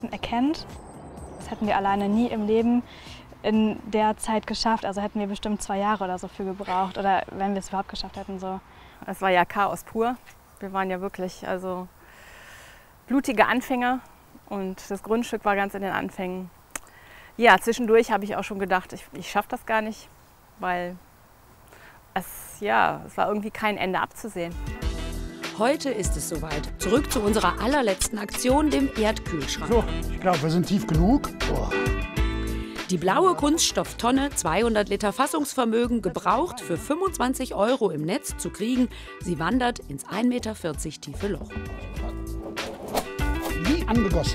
erkennt. Das hätten wir alleine nie im Leben in der Zeit geschafft. Also hätten wir bestimmt 2 Jahre oder so für gebraucht. Oder wenn wir es überhaupt geschafft hätten. So. Es war ja Chaos pur. Wir waren ja wirklich blutige Anfänger. Und das Grundstück war ganz in den Anfängen. Ja, zwischendurch habe ich auch schon gedacht, ich schaffe das gar nicht. Weil es war irgendwie kein Ende abzusehen. Heute ist es soweit. Zurück zu unserer allerletzten Aktion, dem Erdkühlschrank. So, ich glaube, wir sind tief genug. Oh. Die blaue Kunststofftonne, 200 Liter Fassungsvermögen, gebraucht für 25 € im Netz zu kriegen. Sie wandert ins 1,40 Meter tiefe Loch. Wie angegossen.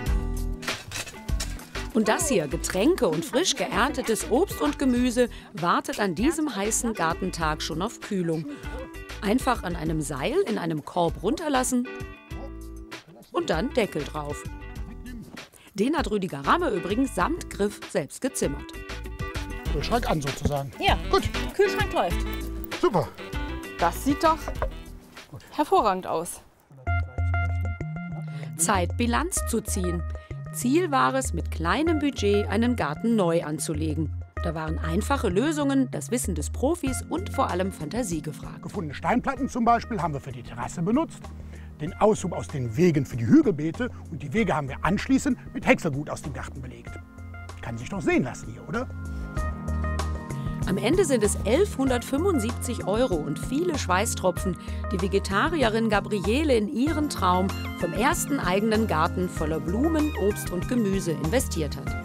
Und das hier, Getränke und frisch geerntetes Obst und Gemüse, wartet an diesem heißen Gartentag schon auf Kühlung. Einfach an einem Seil in einem Korb runterlassen und dann Deckel drauf. Den hat Rüdiger Ramme übrigens samt Griff selbst gezimmert. Kühlschrank an sozusagen. Ja, gut. Kühlschrank läuft. Super. Das sieht doch hervorragend aus. Zeit, Bilanz zu ziehen. Ziel war es, mit kleinem Budget einen Garten neu anzulegen. Da waren einfache Lösungen, das Wissen des Profis und vor allem Fantasie gefragt. Gefundene Steinplatten zum Beispiel haben wir für die Terrasse benutzt. Den Aushub aus den Wegen für die Hügelbeete und die Wege haben wir anschließend mit Häckselgut aus dem Garten belegt. Kann sich doch sehen lassen hier, oder? Am Ende sind es 1175 € und viele Schweißtropfen, die Vegetarierin Gabriele in ihren Traum vom ersten eigenen Garten voller Blumen, Obst und Gemüse investiert hat.